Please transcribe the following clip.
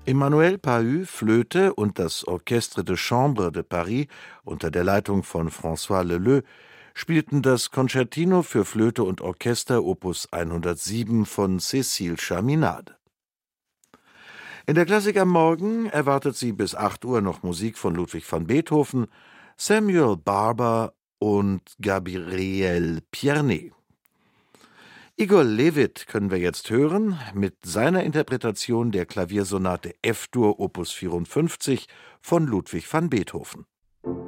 Emmanuel Pahud, Flöte und das Orchestre de Chambre de Paris unter der Leitung von François Leleux spielten das Concertino für Flöte und Orchester Opus 107 von Cécile Chaminade. In der Klassik am Morgen erwartet Sie bis 8 Uhr noch Musik von Ludwig van Beethoven, Samuel Barber und Gabriel Pierné. Igor Levit können wir jetzt hören mit seiner Interpretation der Klaviersonate F-Dur Opus 54 von Ludwig van Beethoven.